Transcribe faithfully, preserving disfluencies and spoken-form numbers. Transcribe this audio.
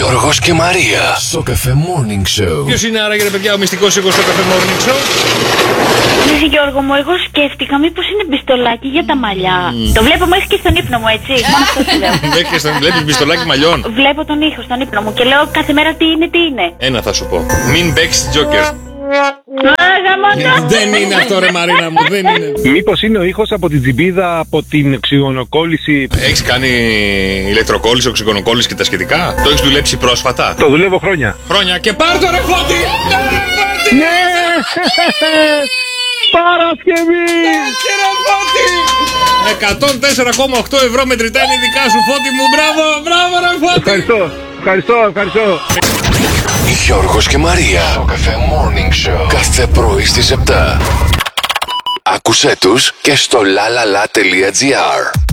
Γιώργος και Μαρία στο Cafe Morning Show. Ποιος είναι άραγε ρε παιδιά ο μυστικός ήχος στο Cafe Morning Show? Κύριε Γιώργο μου, εγώ σκέφτηκα μήπως είναι μπιστολάκι για τα μαλλιά. Mm. Το βλέπω μέχρι και στον ύπνο μου, έτσι. Μόνο αυτό σου λέω. Μέχρι και στον βλέπεις μπιστολάκι μαλλιών. Βλέπω τον ήχο στον ύπνο μου και λέω κάθε μέρα τι είναι, τι είναι. Ένα θα σου πω. Μην παίξεις Joker. Δεν είναι αυτό ρε Μαρίνα μου, δεν είναι. Μήπως είναι ο ήχος από την τσιμπίδα, από την οξυγονοκόλληση? Έχεις κάνει ηλεκτροκόλληση, οξυγονοκόλληση και τα σχετικά? Το έχεις δουλέψει πρόσφατα? Το δουλεύω χρόνια. Χρόνια και πάρ' το ρε Φώτη! Ναι! Παρασκευή! εκατόν τέσσερα κόμμα οκτώ ευρώ μετρητά είναι δικά σου Φώτη μου, μπράβο, μπράβο ρε Φώτη! Ευχαριστώ, ευχαριστώ, ευχαριστώ. Γιώργος και Μαρία στο Cafe Morning Show κάθε πρωί στις επτά. Άκουσέ τους και στο lalala.gr.